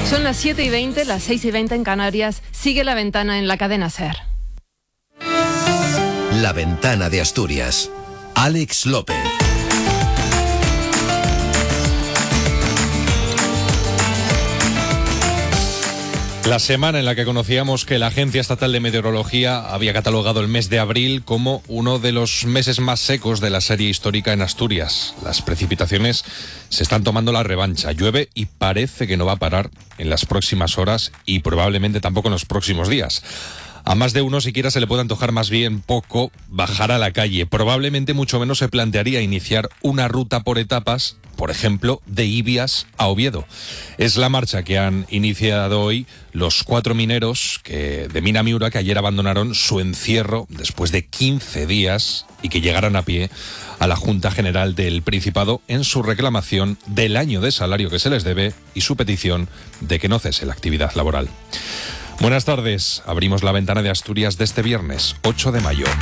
Son las 7:20, las 6:20 en Canarias. Sigue La Ventana en la cadena SER. La Ventana de Asturias. Alex López. La semana en la que conocíamos que la Agencia Estatal de Meteorología había catalogado el mes de abril como uno de los meses más secos de la serie histórica en Asturias. Las precipitaciones se están tomando la revancha. Llueve y parece que no va a parar en las próximas horas y probablemente tampoco en los próximos días. A más de uno siquiera se le puede antojar más bien poco bajar a la calle. Probablemente mucho menos se plantearía iniciar una ruta por etapas, por ejemplo, de Ibias a Oviedo. Es la marcha que han iniciado hoy los 4 mineros de Mina Miura, que ayer abandonaron su encierro después de 15 días y que llegaron a pie a la Junta General del Principado en su reclamación del año de salario que se les debe y su petición de que no cese la actividad laboral. Buenas tardes. Abrimos la ventana de Asturias de este viernes, 8 de mayo.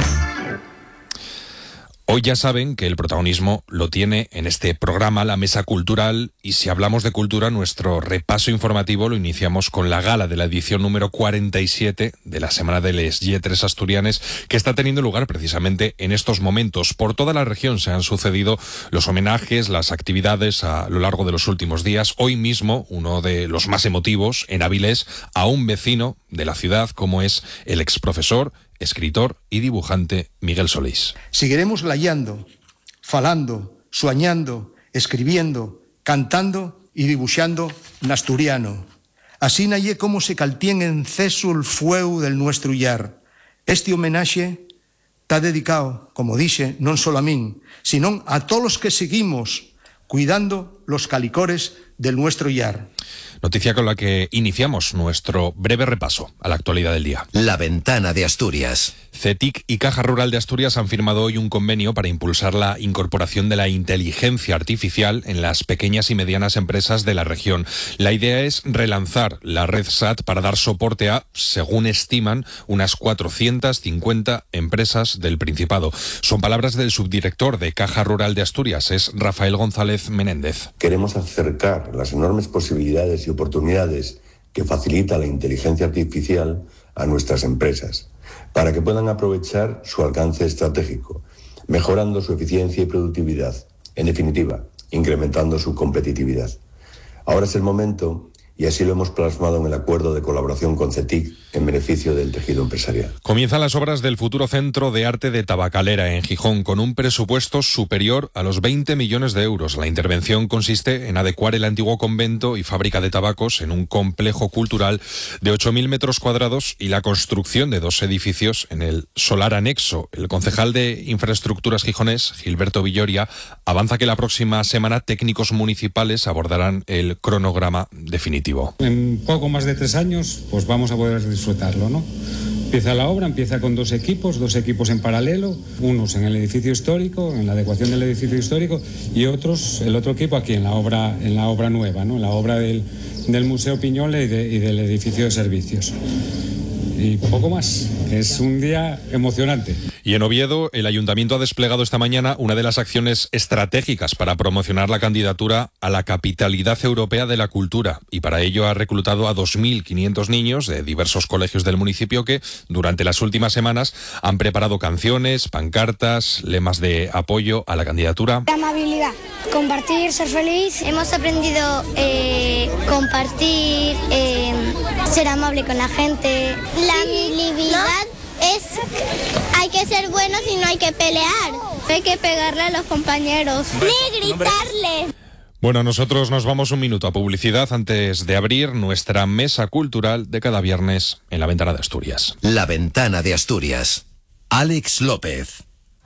Hoy ya saben que el protagonismo lo tiene en este programa la Mesa Cultural, y si hablamos de cultura, nuestro repaso informativo lo iniciamos con la gala de la edición número 47 de la Semana de les Lletres Asturianes, que está teniendo lugar precisamente en estos momentos. Por toda la región se han sucedido los homenajes, las actividades a lo largo de los últimos días. Hoy mismo, uno de los más emotivos, en Avilés, a un vecino de la ciudad como es el exprofesor, escritor y dibujante Miguel Solís. Seguiremos layando, falando, soñando, escribiendo, cantando y dibuixando en asturiano. Así naye como se caltien en ceso el fueu del nuestro llar. Este homenaje está dedicado, como dixe, non solo a min, sino a todos los que seguimos cuidando los calicores del nuestro llar. Noticia con la que iniciamos nuestro breve repaso a la actualidad del día. La Ventana de Asturias. CETIC y Caja Rural de Asturias han firmado hoy un convenio para impulsar la incorporación de la inteligencia artificial en las pequeñas y medianas empresas de la región. La idea es relanzar la red SAT para dar soporte a, según estiman, unas 450 empresas del Principado. Son palabras del subdirector de Caja Rural de Asturias, es Rafael González Menéndez. Queremos acercar las enormes posibilidades y oportunidades que facilita la inteligencia artificial a nuestras empresas, para que puedan aprovechar su alcance estratégico, mejorando su eficiencia y productividad, en definitiva, incrementando su competitividad. Ahora es el momento, y así lo hemos plasmado en el acuerdo de colaboración con CETIC en beneficio del tejido empresarial. Comienzan las obras del futuro Centro de Arte de Tabacalera en Gijón, con un presupuesto superior a los 20 millones de euros. La intervención consiste en adecuar el antiguo convento y fábrica de tabacos en un complejo cultural de 8.000 metros cuadrados y la construcción de 2 edificios en el solar anexo. El concejal de Infraestructuras gijonés, Gilberto Villoria, avanza que la próxima semana técnicos municipales abordarán el cronograma definitivo. En poco más de 3 años, pues vamos a poder disfrutarlo, ¿no? Empieza la obra, empieza con 2 equipos en paralelo, unos en el edificio histórico, en la adecuación del edificio histórico, y el otro equipo aquí en la obra nueva, ¿no? En la obra del Museo Piñola y del edificio de servicios. Y poco más. Es un día emocionante. Y en Oviedo, el Ayuntamiento ha desplegado esta mañana una de las acciones estratégicas para promocionar la candidatura a la Capitalidad Europea de la Cultura. Y para ello ha reclutado a 2.500 niños de diversos colegios del municipio que, durante las últimas semanas, han preparado canciones, pancartas, lemas de apoyo a la candidatura. Amabilidad, compartir, ser feliz. Hemos aprendido compartir, ser amable con la gente. La amabilidad hay que ser buenos y no hay que pelear. Hay que pegarle a los compañeros. Ni gritarle. Bueno, nosotros nos vamos un minuto a publicidad antes de abrir nuestra mesa cultural de cada viernes en La Ventana de Asturias. La Ventana de Asturias. Alex López.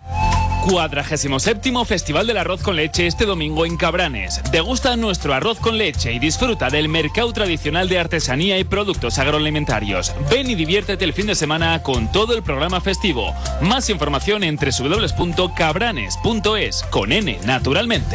47º Festival del Arroz con Leche este domingo en Cabranes. Degusta nuestro arroz con leche y disfruta del mercado tradicional de artesanía y productos agroalimentarios. Ven y diviértete el fin de semana con todo el programa festivo. Más información en www.cabranes.es, con N, naturalmente.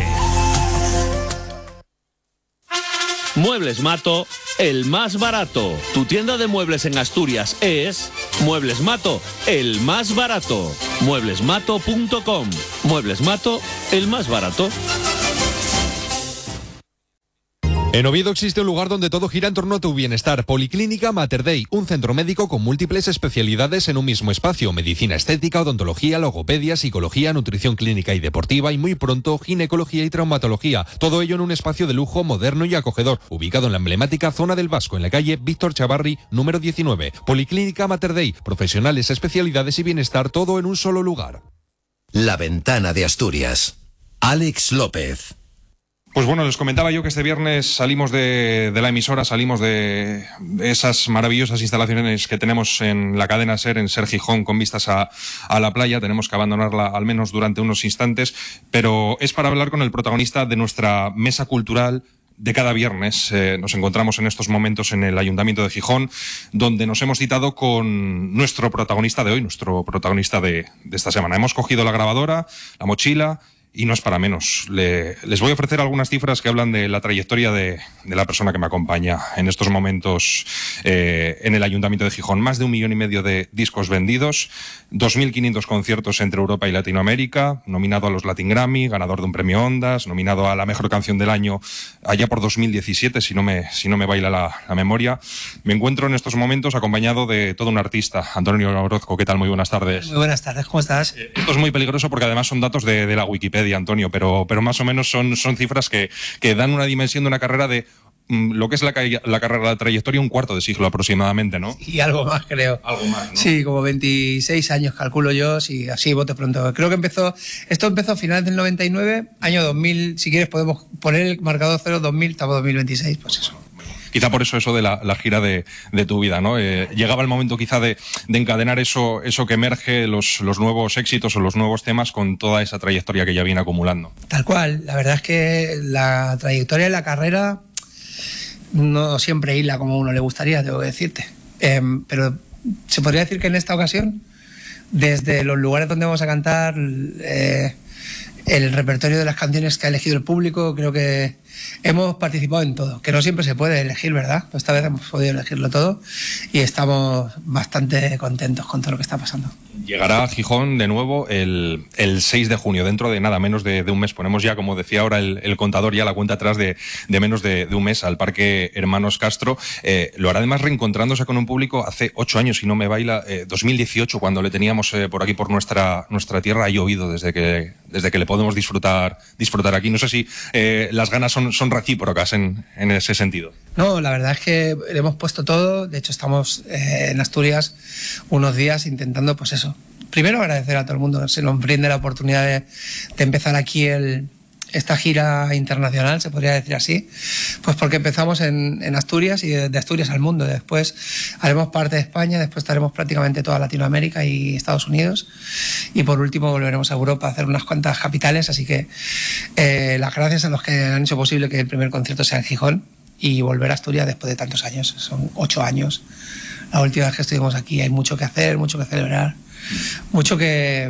Muebles Mato, el más barato. Tu tienda de muebles en Asturias es Muebles Mato, el más barato. Mueblesmato.com. Muebles Mato, el más barato. En Oviedo existe un lugar donde todo gira en torno a tu bienestar. Policlínica Mater Dei, un centro médico con múltiples especialidades en un mismo espacio. Medicina estética, odontología, logopedia, psicología, nutrición clínica y deportiva y muy pronto ginecología y traumatología. Todo ello en un espacio de lujo moderno y acogedor, ubicado en la emblemática zona del Vasco, en la calle Víctor Chavarri, número 19. Policlínica Mater Dei, profesionales, especialidades y bienestar, todo en un solo lugar. La Ventana de Asturias. Alex López. Pues bueno, les comentaba yo que este viernes salimos de la emisora, salimos de esas maravillosas instalaciones que tenemos en la cadena SER, en SER Gijón, con vistas a la playa. Tenemos que abandonarla al menos durante unos instantes, pero es para hablar con el protagonista de nuestra mesa cultural de cada viernes. Nos encontramos en estos momentos en el Ayuntamiento de Gijón, donde nos hemos citado con nuestro protagonista de hoy, nuestro protagonista de esta semana. Hemos cogido la grabadora, la mochila, y no es para menos. Les voy a ofrecer algunas cifras que hablan de la trayectoria de la persona que me acompaña en estos momentos en el Ayuntamiento de Gijón. Más de 1,5 millones de discos vendidos, 2.500 conciertos entre Europa y Latinoamérica, nominado a los Latin Grammy, ganador de un premio Ondas, nominado a la mejor canción del año allá por 2017, si no me baila la memoria. Me encuentro en estos momentos acompañado de todo un artista. Antonio Orozco, ¿qué tal? Muy buenas tardes. Muy buenas tardes, ¿cómo estás? Esto es muy peligroso porque además son datos de la Wikipedia, Antonio, pero más o menos son cifras que dan una dimensión de una carrera de lo que es la carrera, la trayectoria, un cuarto de siglo aproximadamente, ¿no? Y algo más, creo. Algo más, ¿no? Sí, como 26 años, calculo yo, si así bote pronto. Creo que esto empezó a finales del 99, año 2000, si quieres podemos poner el marcador 0-2000, estamos 2026, pues eso. Quizá por eso de la gira de tu vida, ¿no? Llegaba el momento quizá de encadenar eso que emerge, los nuevos éxitos o los nuevos temas con toda esa trayectoria que ya viene acumulando. Tal cual. La verdad es que la trayectoria de la carrera no siempre hila como a uno le gustaría, debo decirte. Pero se podría decir que en esta ocasión, desde los lugares donde vamos a cantar, el repertorio de las canciones que ha elegido el público, creo que hemos participado en todo, que no siempre se puede elegir, ¿verdad? Esta vez hemos podido elegirlo todo y estamos bastante contentos con todo lo que está pasando. Llegará a Gijón de nuevo el 6 de junio, dentro de nada menos de un mes. Ponemos ya, como decía ahora el contador, ya la cuenta atrás de menos de un mes al Parque Hermanos Castro. Lo hará además reencontrándose con un público hace 8 años, si no me baila, 2018, cuando le teníamos por aquí, por nuestra tierra. Ha llovido desde que le podemos disfrutar aquí. No sé si las ganas son recíprocas en ese sentido. No, la verdad es que le hemos puesto todo. De hecho, estamos en Asturias unos días intentando, pues eso. Primero agradecer a todo el mundo que se nos brinde la oportunidad de empezar aquí esta gira internacional, se podría decir así, pues porque empezamos en Asturias y de Asturias al mundo. Después haremos parte de España, después estaremos prácticamente toda Latinoamérica y Estados Unidos y por último volveremos a Europa a hacer unas cuantas capitales, así que las gracias a los que han hecho posible que el primer concierto sea en Gijón y volver a Asturias después de tantos años. Son 8 años. La última vez que estuvimos aquí hay mucho que hacer, mucho que celebrar, mucho que,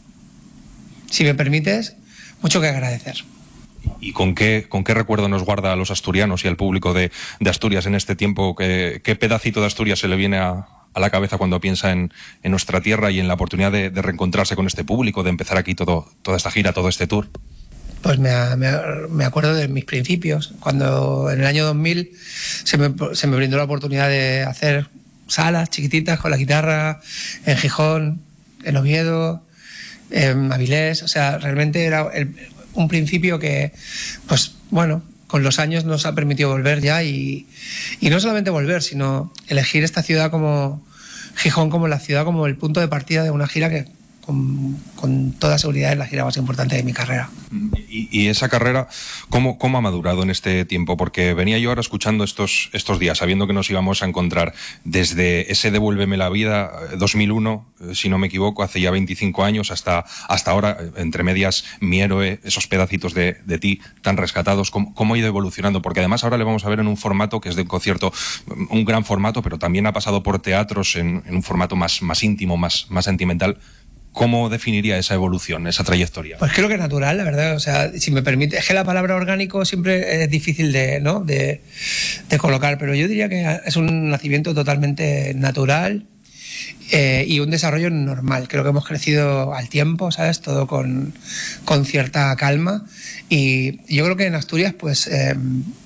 si me permites, mucho que agradecer. ¿Y con qué recuerdo nos guarda a los asturianos y al público de Asturias en este tiempo? ¿Qué pedacito de Asturias se le viene a la cabeza cuando piensa en nuestra tierra y en la oportunidad de reencontrarse con este público, de empezar aquí toda esta gira, todo este tour? Pues me acuerdo de mis principios, cuando en el año 2000 se me brindó la oportunidad de hacer salas chiquititas con la guitarra en Gijón, en Oviedo, en Avilés. O sea, realmente era un principio que, pues bueno, con los años nos ha permitido volver ya y no solamente volver, sino elegir esta ciudad como Gijón, como la ciudad, como el punto de partida de una gira que con toda seguridad es la gira más importante de mi carrera. Y esa carrera, ¿cómo ha madurado en este tiempo? Porque venía yo ahora escuchando estos días, sabiendo que nos íbamos a encontrar desde ese Devuélveme la vida, 2001, si no me equivoco, hace ya 25 años, hasta ahora, entre medias, Mi héroe, esos pedacitos de ti tan rescatados. ¿Cómo ha ido evolucionando? Porque además ahora le vamos a ver en un formato que es de un concierto, un gran formato, pero también ha pasado por teatros en un formato más íntimo, más sentimental. ¿Cómo definiría esa evolución, esa trayectoria? Pues creo que es natural, la verdad. O sea, si me permite, es que la palabra orgánico siempre es difícil de colocar, pero yo diría que es un nacimiento totalmente natural y un desarrollo normal. Creo que hemos crecido al tiempo, ¿sabes? Todo con cierta calma. Y yo creo que en Asturias, pues